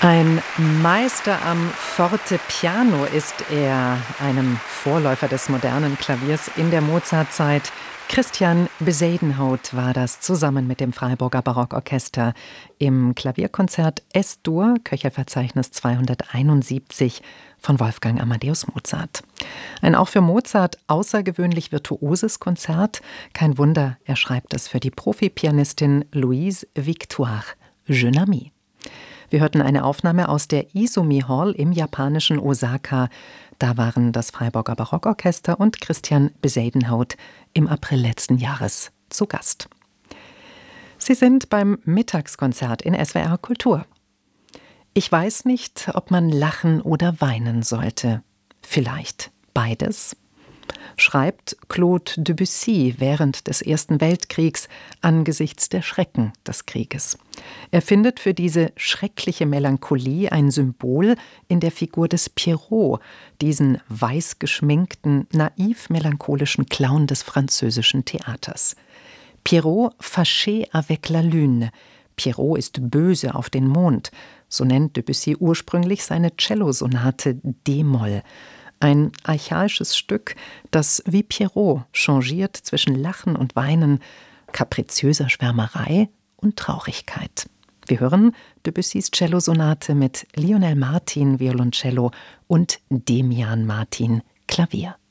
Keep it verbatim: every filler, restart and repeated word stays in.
Ein Meister am Fortepiano ist er, einem Vorläufer des modernen Klaviers in der Mozartzeit. Christian Besadenhout war das zusammen mit dem Freiburger Barockorchester im Klavierkonzert Es-Dur, Köchelverzeichnis zweihunderteinundsiebzig von Wolfgang Amadeus Mozart. Ein auch für Mozart außergewöhnlich virtuoses Konzert. Kein Wunder, er schreibt es für die Profi-Pianistin Louise Victoire Jeune-Amie. Wir hörten eine Aufnahme aus der Izumi Hall im japanischen Osaka. Da waren das Freiburger Barockorchester und Christian Besadenhout im April letzten Jahres zu Gast. Sie sind beim Mittagskonzert in S W R Kultur. Ich weiß nicht, ob man lachen oder weinen sollte. Vielleicht beides? Schreibt Claude Debussy während des Ersten Weltkriegs angesichts der Schrecken des Krieges. Er findet für diese schreckliche Melancholie ein Symbol in der Figur des Pierrot, diesen weiß geschminkten, naiv melancholischen Clown des französischen Theaters. Pierrot fâché avec la lune. Pierrot ist böse auf den Mond. So nennt Debussy ursprünglich seine Cellosonate D-Moll. Ein archaisches Stück, das wie Pierrot changiert zwischen Lachen und Weinen, kapriziöser Schwärmerei und Traurigkeit. Wir hören Debussys Cellosonate mit Lionel Martin Violoncello und Demian Martin Klavier.